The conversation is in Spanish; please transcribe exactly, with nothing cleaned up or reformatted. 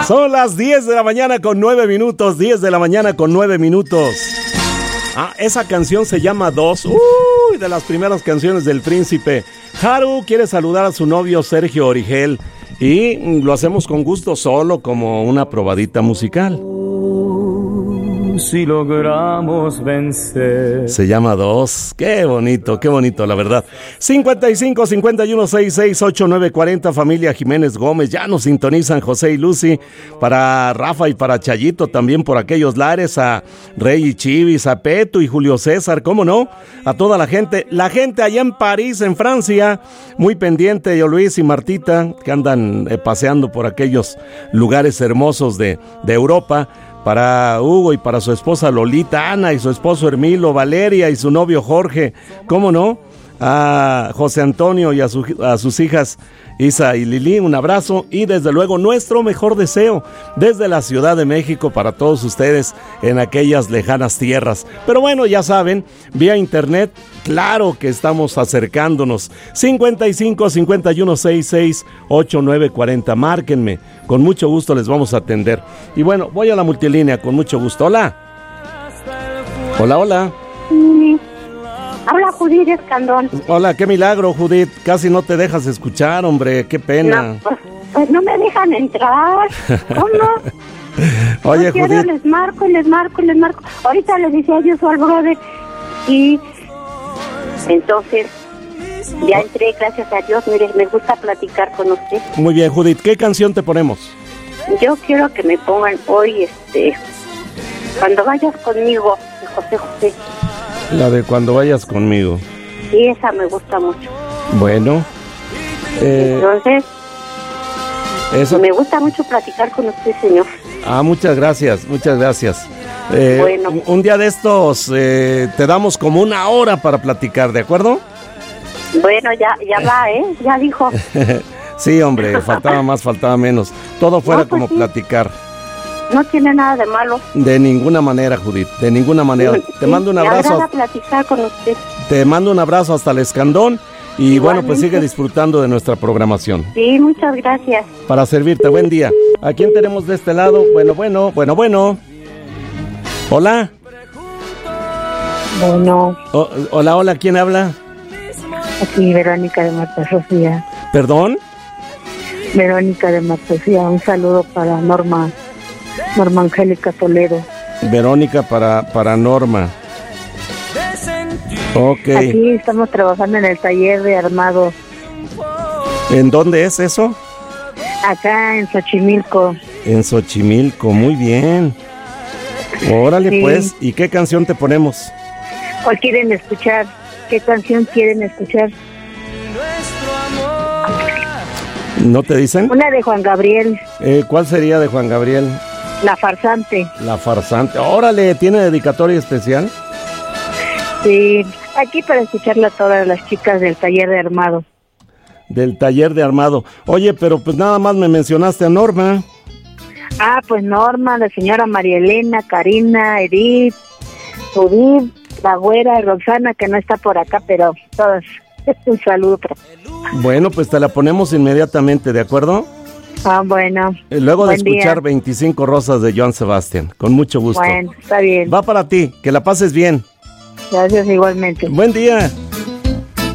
Son las diez de la mañana con nueve minutos, diez de la mañana con nueve minutos. Ah, esa canción se llama Dos, uy, de las primeras canciones del Príncipe. Haru quiere saludar a su novio Sergio Origel y lo hacemos con gusto, solo como una probadita musical. Si logramos vencer. Se llama Dos. Qué bonito, qué bonito, la verdad. cincuenta y cinco, cincuenta y uno, sesenta y seis, ochenta y nueve cuarenta, familia Jiménez Gómez. Ya nos sintonizan José y Lucy. Para Rafa y para Chayito, también por aquellos lares. A Rey y Chivis, a Peto y Julio César, ¿cómo no? A toda la gente. La gente allá en París, en Francia. Muy pendiente, yo Luis y Martita, que andan eh, paseando por aquellos lugares hermosos de, de Europa. Para Hugo y para su esposa Lolita, Ana y su esposo Hermilo, Valeria y su novio Jorge, ¿cómo no? A José Antonio y a, su, a sus hijas Isa y Lili, un abrazo y desde luego nuestro mejor deseo desde la Ciudad de México para todos ustedes en aquellas lejanas tierras. Pero bueno, ya saben, vía internet, claro que estamos acercándonos. cincuenta y cinco, cincuenta y uno, sesenta y seis, ochenta y nueve cuarenta, márquenme, con mucho gusto les vamos a atender. Y bueno, voy a la multilínea con mucho gusto. Hola. Hola, hola. Sí. Habla Judith Escandón. Hola, qué milagro, Judith. Casi no te dejas escuchar, hombre. Qué pena. No, pues, pues no me dejan entrar. ¿Cómo? Oye, no quiero, Judith. Les marco, les marco, les marco. Ahorita les decía yo su al brother. Y entonces ya entré, gracias a Dios. Mire, me gusta platicar con usted. Muy bien, Judith. ¿Qué canción te ponemos? Yo quiero que me pongan hoy, este, Cuando vayas conmigo, de José José. La de Cuando vayas conmigo. Sí, esa me gusta mucho. Bueno. Eh, Entonces, esa... me gusta mucho platicar con usted, señor. Ah, muchas gracias, muchas gracias. Eh, bueno. un, un día de estos eh, te damos como una hora para platicar, ¿de acuerdo? Bueno, ya, ya va, ¿eh? Ya dijo. Sí, hombre, faltaba más, faltaba menos. Todo fuera No, pues como sí. platicar. No tiene nada de malo. De ninguna manera, Judith, de ninguna manera. Sí, Te mando un me abrazo. agrada platicar con usted. Te mando un abrazo hasta el Escandón. Y Igualmente. bueno, pues sigue disfrutando de nuestra programación. Sí, muchas gracias. Para servirte, buen día. ¿A quién tenemos de este lado? Bueno, bueno, bueno, bueno. Hola. Bueno, O- hola, hola, ¿quién habla? aquí Verónica de Marta Sofía. ¿Perdón? Verónica de Marta Sofía, un saludo para Norma, Norma Angélica Toledo. Verónica para, para Norma. Ok. Aquí estamos trabajando en el taller de armado, ¿En dónde es eso? acá en Xochimilco. En Xochimilco, muy bien. Órale, Sí. pues, ¿y qué canción te ponemos? ¿Cuál quieren escuchar? ¿Qué canción quieren escuchar? ¿No te dicen? Una de Juan Gabriel, Eh, ¿Cuál sería de Juan Gabriel? La Farsante. La farsante. Órale, ¿tiene dedicatoria especial? Sí, aquí para escucharla a todas las chicas del taller de armado. Del taller de armado. Oye, pero pues nada más me mencionaste a Norma. Ah, pues Norma, la señora María Elena, Karina, Edith, Judith, la güera, Roxana, que no está por acá, pero todas. Un saludo. Bueno, pues te la ponemos inmediatamente, ¿de acuerdo? Ah, bueno. Eh, Luego de Buen día. escuchar veinticinco rosas de Joan Sebastián, con mucho gusto. Bueno, está bien. Va para ti, que la pases bien. Gracias igualmente. Buen día.